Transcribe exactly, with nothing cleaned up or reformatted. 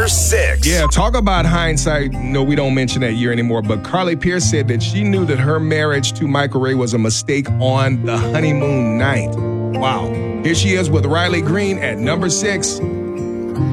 six. Yeah, talk about hindsight. No, we don't mention that year anymore. But Carly Pearce said that she knew that her marriage to Michael Ray was a mistake on the honeymoon night. Wow. Here she is with Riley Green at number six.